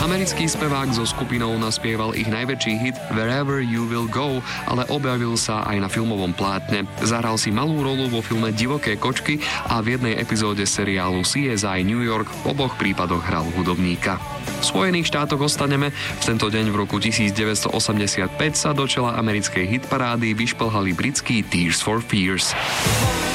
Americký spevák so skupinou naspieval ich najväčší hit Wherever You Will Go, ale objavil sa aj na filmovom plátne. Zahral si malú rolu vo filme Divoké kočky a v jednej epizóde seriálu CSI New York v oboch prípadoch hral hudobníka. V Spojených štátoch ostaneme. V tento deň v roku 1985 sa do čela americkej hitparády vyšplhali britský Tears for Fears.